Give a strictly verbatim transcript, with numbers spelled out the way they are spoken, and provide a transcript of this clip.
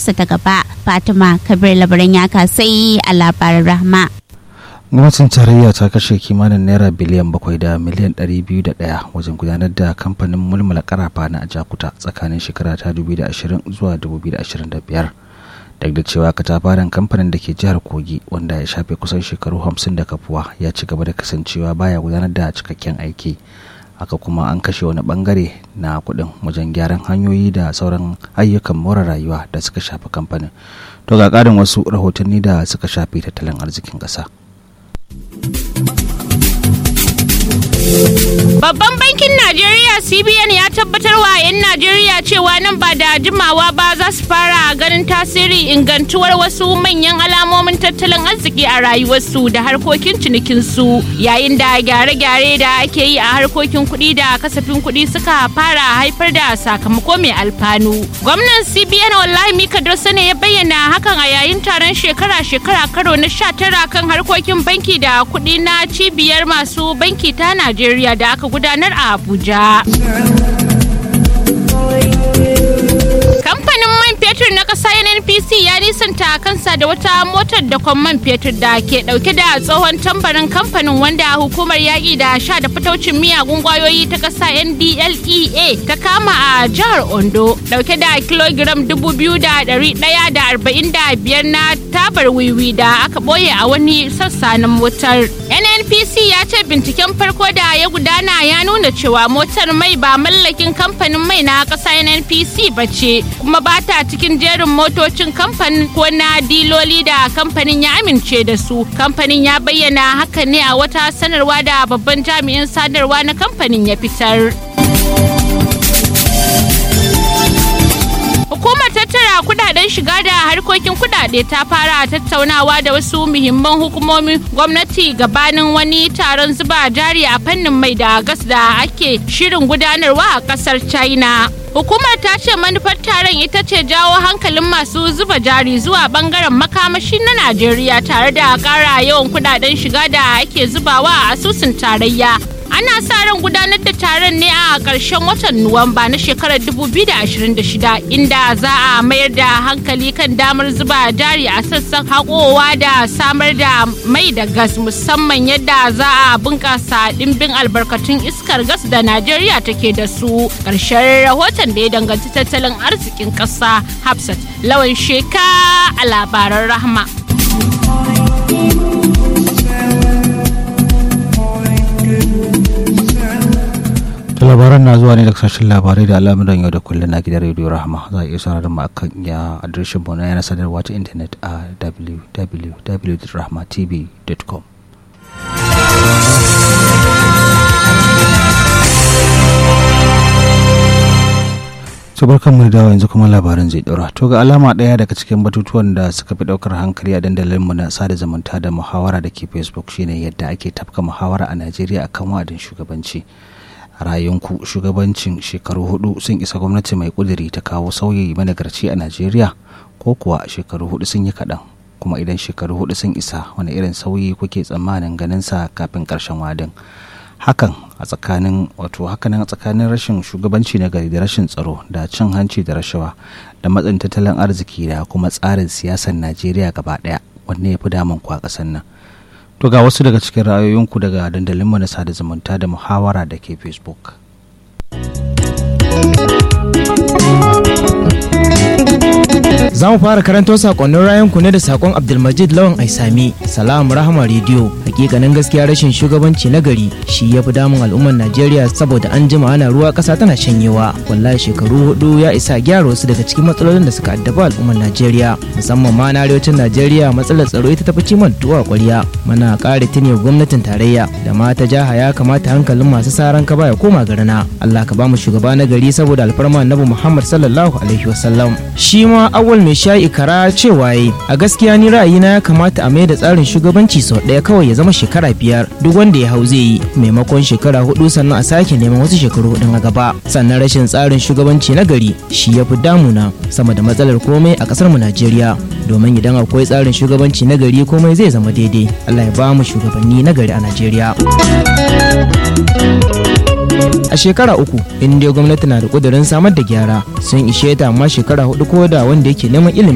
rayuwarsa ta gaba. Fatima Kabir labaran ya kasai a labarin Rahma. Gwamnatin tarayya ta kashe kimanin naira biliyan bakwai da miliyan ɗari biyu da ɗaya wajen gudanar da kamfanin mulmula karafa na Ajakuta tsakanin shekara ta dubu da ashirin zuwa dubu da ashirin da biyar. Duk da cewa katafaren kamfanin da ke jihar Kogi wanda ya shafe kusan shekaru hamsin da kafuwa ya ci gaba da kasancewa baya gudanar da cikakken aiki. Haka kuma an kashe wani bangare na kuɗin wajen gyaran hanyoyi da sauran ayyukan more rayuwa da suka shafi kamfanin. To ga ƙarin wasu rahotanni da suka shafi tattalin arzikin ƙasa. Babban bankin Najeriya C B N ya tabbatar wa 'yan Najeriya cewa nan ba da jimawa ba za su fara ganin tasiri ingantuwar wasu manyan alamomin tattalin arziki a rayuwarsu da harkokin cinikinsu, yayin da gyare-gyare da ake yi a harkokin kuɗi da kasafin kuɗi suka fara haifar da sakamako mai alfanu. Gwamnan C B N Wallahi Mika Dosa ne ya bayyana hakan a yayin taron shekara-shekara karo na sha tara kan harkokin banki da kuɗi na cibiyar masu banki ta Najeriya da aka gudanar a Abuja. Kamfanin man fetur na ƙasa N N P C ya nisanta kansa da wata motar dakon man fetur da ke ɗauke da tsohon tambarin kamfanin wanda hukumar yaƙi da sha da fitaucin miyagun ƙwayoyi ta ƙasa N D L E A ta kama a jihar Ondo, ɗauke da kilogiram dubu biyu da ɗari ɗaya da arba'in da biyar na tabar wiwi da aka ɓoye a wani sassa na motar. N N P C ya ce binciken farko da ya gudana ya nuna cewa motar mai ba mallakin kamfanin mai na ƙasa N N P C ba ce, kuma ba ta cikin jerin motocin kamfanin ko na diloli da kamfanin ya amince da su. Kamfanin ya bayyana haka ne a wata sanarwa da babban jami'in sadarwa na kamfanin ya fitar. Hukumar tattara kudaden shiga da harkokin kudade ta fara tattaunawa da wasu muhimman hukumomin gwamnati gabanin wani taron zuba jari a fannin mai da gas da ake shirin gudanarwa a kasar China. Hukumar ta ce manufar taron ita ce jawo hankalin masu zuba jari zuwa bangaren makamashi na Najeriya tare da ƙara yawan kudaden shiga da ake zubawa a asusun tarayya. Ana sa ran gudanar da taron ne a ƙarshen watan Nuwamba na shekarar dubu biyu da ashirin da shida, inda za a mayar da hankali kan damar zuba jari a sassan haƙowa da samar da mai da gas, musamman yadda za a bunƙasa ɗimbin albarkatun iskar gas da Najeriya take da su. Ƙarshen rahoton da ya danganci tattalin arzikin ƙasa, Hafsat Lawan Sheka a labaran Rahma. Labaran na zuwa ne daga sashen labarai da al'amuran yau da kullum na gidan rediyo Rahama. Za a iya sauraron mu akan ya adireshin mu na yanar sadarwa ta intanet a w w w dot rahma t v dot com. So barkanmu da dawo, yanzu kuma labaran zai daura. To ga alama ɗaya daga cikin batutuwan da suka fi ɗaukar hankali a dandalinmu na sada zumunta da muhawara da ke Facebook shine yadda ake tafka muhawara a Najeriya akan wa'adin shugabanci. Rayunku shugabancin shekaru hudu sun isa gwamnati mai kudiri ta kawo sauyi managarci a Najeriya, ko kuwa shekaru hudu sun yi kaɗan? Kuma idan shekaru hudu sun isa, wani irin sauyi kuke tsammanin ganin sa kafin ƙarshen wadin? Hakan a tsakanin wato hakanan a tsakanin rashin shugabanci na gari da rashin tsaro da cin hanci da rashawa da matsin tattalin arziki da kuma tsarin siyasar Najeriya gaba ɗaya, wanne ya fi damun ku a ƙasar nan? To ga wasu daga cikin ra'ayoyinku daga dandalinmu na sada zumunta da muhawara da ke Facebook. Za mu fara karanto sakonnin rayunku ne da sakon Abdulmajid Lawan Aisami. Salam Rahama Radio. Hakikanin gaskiya rashin shugabanci na gari shi ya fi damun al'ummar Najeriya, saboda an jima ana ruwa ƙasa tana shanyewa. Wallahi shekaru hudu ya isa gyara wasu daga cikin matsalolin da suka addaba al'ummar Najeriya, musamman ma na arewacin Najeriya. Matsalar tsaro ita tafi ciman tuwa ƙwarya. Muna ƙara tuni gwamnatin tarayya da ma ta jiha ya kamata hankalin masu saran kaba ya koma garina. Allah ka ba mu shugaba na gari saboda alfarma Annabi Muhammad sallallahu alaihi wasallam. Shi ma awal mai sha'i kara cewa yi a gaskiya ni ra'ayina ya kamata a mai da tsarin shugabanci sau ɗaya kawai ya zama shekara biyar, duk wanda ya hau zai yi, maimakon shekara hudu sannan a sake neman wasu shekaru hudun a gaba. Sannan rashin tsarin shugabanci na gari shi ya fi damuna sama da matsalar komai a kasar mu Najeriya, domin idan akwai tsarin shugabanci na gari komai zai zama daidai. Allah ya ba mu shugabanni na gari a Najeriya. A shekara uku, in dai gwamnati na da kudirin samar da gyara, sun ishe ta, amma shekara hudu ko da wanda yake neman ilimi